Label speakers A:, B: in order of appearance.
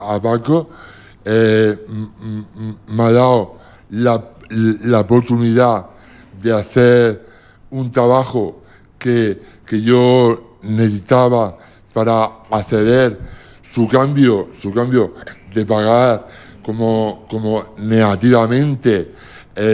A: a Paco, me ha dado la oportunidad de hacer un trabajo que yo necesitaba para acceder su cambio de pagar como negativamente